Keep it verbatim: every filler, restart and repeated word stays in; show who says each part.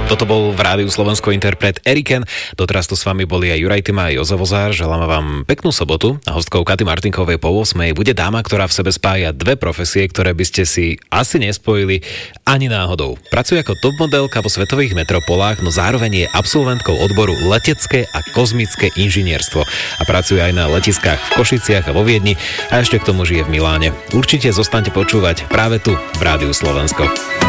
Speaker 1: Toto bol v Rádiu Slovensko interpret Eriken. Doteraz tu s vami boli aj Juraj Tyma a Jozo Vozár. Želáme vám peknú sobotu. A hostkou Katy Martinkovej po ôsmej bude dáma, ktorá v sebe spája dve profesie, ktoré by ste si asi nespojili ani náhodou. Pracuje ako top modelka vo svetových metropolách, no zároveň je absolventkou odboru letecké a kozmické inžinierstvo. A pracuje aj na letiskách v Košiciach a vo Viedni a ešte k tomu žije v Miláne. Určite zostaňte počúvať práve tu v Rádiu Slovensko.